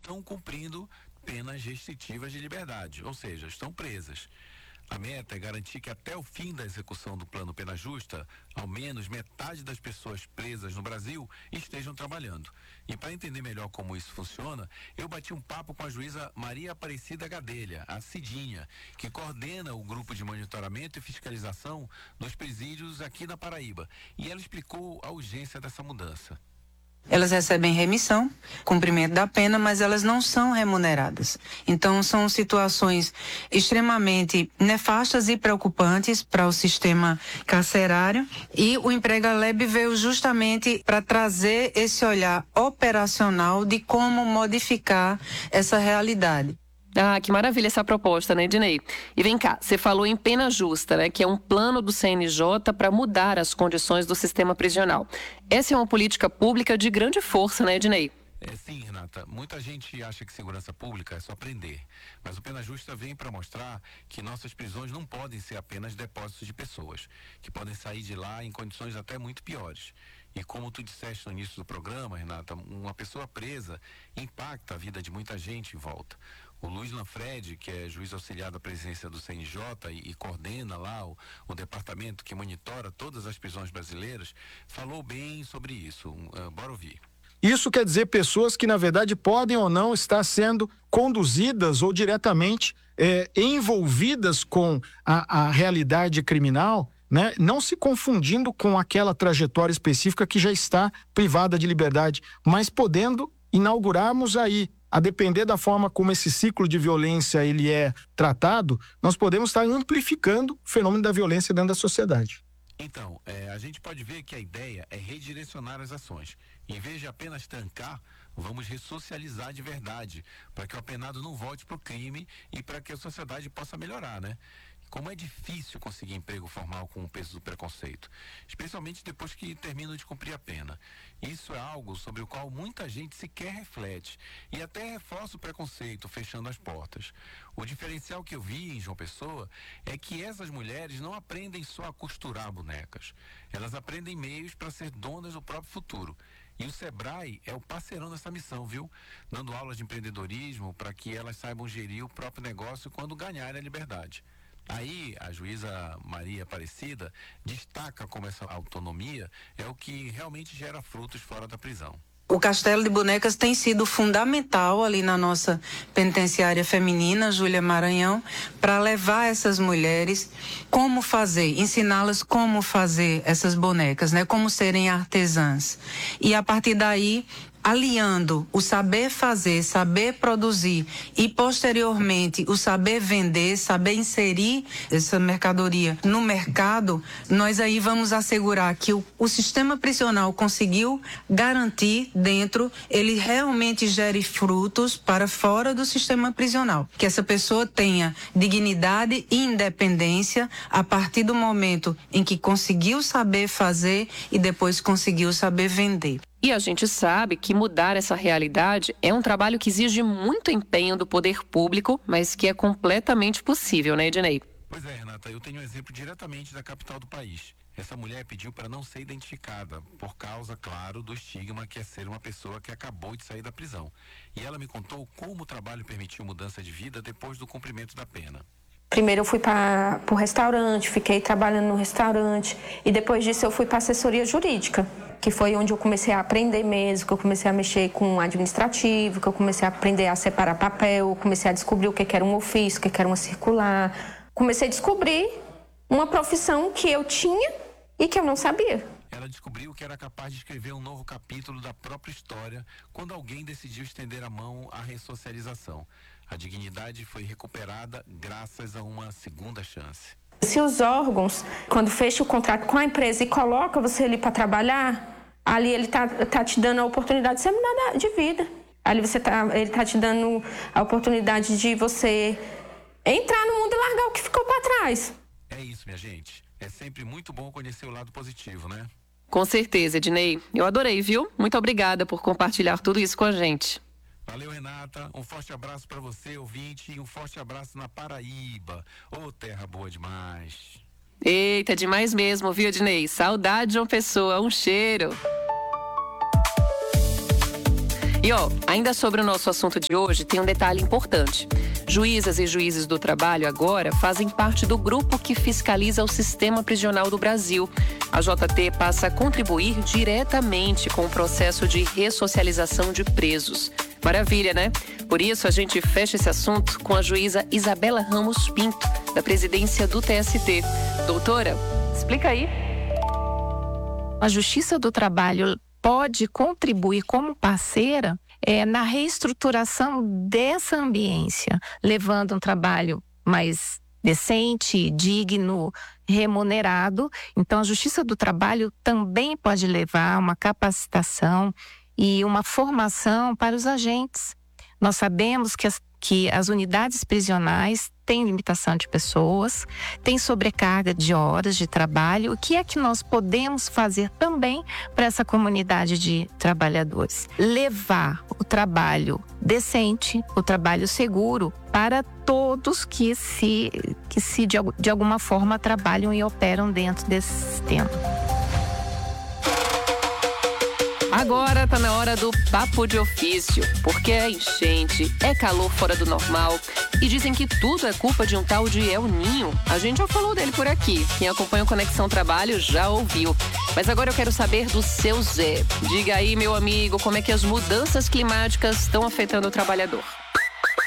estão cumprindo penas restritivas de liberdade, ou seja, estão presas. A meta é garantir que até o fim da execução do Plano Pena Justa, ao menos metade das pessoas presas no Brasil estejam trabalhando. E para entender melhor como isso funciona, eu bati um papo com a juíza Maria Aparecida Gadelha, a Cidinha, que coordena o grupo de monitoramento e fiscalização dos presídios aqui na Paraíba. E ela explicou a urgência dessa mudança. Elas recebem remissão, cumprimento da pena, mas elas não são remuneradas. Então, são situações extremamente nefastas e preocupantes para o sistema carcerário. E o Emprega Lab veio justamente para trazer esse olhar operacional de como modificar essa realidade. Ah, que maravilha essa proposta, né, Ednei? E vem cá, você falou em pena justa, né, que é um plano do CNJ para mudar as condições do sistema prisional. Essa é uma política pública de grande força, né, Ednei? Sim, Renata. Muita gente acha que segurança pública é só prender. Mas o Pena Justa vem para mostrar que nossas prisões não podem ser apenas depósitos de pessoas, que podem sair de lá em condições até muito piores. E como tu disseste no início do programa, Renata, uma pessoa presa impacta a vida de muita gente em volta. O Luiz Lanfredi, que é juiz auxiliar da presidência do CNJ e coordena lá o departamento que monitora todas as prisões brasileiras, falou bem sobre isso. Bora ouvir. Isso quer dizer pessoas que, na verdade, podem ou não estar sendo conduzidas ou diretamente envolvidas com a realidade criminal, né? Não se confundindo com aquela trajetória específica que já está privada de liberdade, mas podendo inaugurarmos aí, a depender da forma como esse ciclo de violência ele é tratado, nós podemos estar amplificando o fenômeno da violência dentro da sociedade. Então, a gente pode ver que a ideia é redirecionar as ações. Em vez de apenas tancar, vamos ressocializar de verdade, para que o apenado não volte para o crime e para que a sociedade possa melhorar, né? Como é difícil conseguir emprego formal com o peso do preconceito, especialmente depois que terminam de cumprir a pena. Isso é algo sobre o qual muita gente sequer reflete e até reforça o preconceito, fechando as portas. O diferencial que eu vi em João Pessoa é que essas mulheres não aprendem só a costurar bonecas. Elas aprendem meios para ser donas do próprio futuro. E o Sebrae é o parceirão dessa missão, viu? Dando aulas de empreendedorismo para que elas saibam gerir o próprio negócio quando ganharem a liberdade. Aí, a juíza Maria Aparecida destaca como essa autonomia é o que realmente gera frutos fora da prisão. O Castelo de Bonecas tem sido fundamental ali na nossa penitenciária feminina, Júlia Maranhão, para levar essas mulheres como fazer, ensiná-las como fazer essas bonecas, né? Como serem artesãs. E a partir daí, aliando o saber fazer, saber produzir e posteriormente o saber vender, saber inserir essa mercadoria no mercado, nós aí vamos assegurar que o sistema prisional conseguiu garantir dentro, ele realmente gere frutos para fora do sistema prisional. Que essa pessoa tenha dignidade e independência a partir do momento em que conseguiu saber fazer e depois conseguiu saber vender. E a gente sabe que mudar essa realidade é um trabalho que exige muito empenho do poder público, mas que é completamente possível, né, Ednei? Pois é, Renata, eu tenho um exemplo diretamente da capital do país. Essa mulher pediu para não ser identificada, por causa, claro, do estigma que é ser uma pessoa que acabou de sair da prisão. E ela me contou como o trabalho permitiu mudança de vida depois do cumprimento da pena. Primeiro eu fui para o restaurante, fiquei trabalhando no restaurante e depois disso eu fui para a assessoria jurídica, que foi onde eu comecei a aprender mesmo, que eu comecei a mexer com administrativo, que eu comecei a aprender a separar papel, comecei a descobrir o que era um ofício, o que era uma circular. Comecei a descobrir uma profissão que eu tinha e que eu não sabia. Ela descobriu que era capaz de escrever um novo capítulo da própria história quando alguém decidiu estender a mão à ressocialização. A dignidade foi recuperada graças a uma segunda chance. Se os órgãos, quando fecha o contrato com a empresa e coloca você ali para trabalhar, ali ele tá te dando a oportunidade de você mudar de vida. Ali ele tá te dando a oportunidade de você entrar no mundo e largar o que ficou para trás. É isso, minha gente. É sempre muito bom conhecer o lado positivo, né? Com certeza, Ednei. Eu adorei, viu? Muito obrigada por compartilhar tudo isso com a gente. Valeu, Renata. Um forte abraço para você, ouvinte, e um forte abraço na Paraíba. Ô, terra boa demais. Eita, demais mesmo, viu, Ednei? Saudade de uma pessoa, um cheiro. E ainda sobre o nosso assunto de hoje, tem um detalhe importante. Juízas e juízes do trabalho agora fazem parte do grupo que fiscaliza o sistema prisional do Brasil. A JT passa a contribuir diretamente com o processo de ressocialização de presos. Maravilha, né? Por isso, a gente fecha esse assunto com a juíza Isabela Ramos Pinto, da presidência do TST. Doutora, explica aí. A Justiça do Trabalho pode contribuir como parceira na reestruturação dessa ambiência, levando um trabalho mais decente, digno, remunerado. Então, a Justiça do Trabalho também pode levar uma capacitação e uma formação para os agentes. Nós sabemos que as unidades prisionais têm limitação de pessoas, têm sobrecarga de horas de trabalho. O que é que nós podemos fazer também para essa comunidade de trabalhadores? Levar o trabalho decente, o trabalho seguro para todos que de alguma forma trabalham e operam dentro desse sistema. Agora tá na hora do papo de ofício, porque é enchente, é calor fora do normal e dizem que tudo é culpa de um tal de El Ninho. A gente já falou dele por aqui, quem acompanha o Conexão Trabalho já ouviu. Mas agora eu quero saber do seu Zé. Diga aí, meu amigo, como é que as mudanças climáticas estão afetando o trabalhador?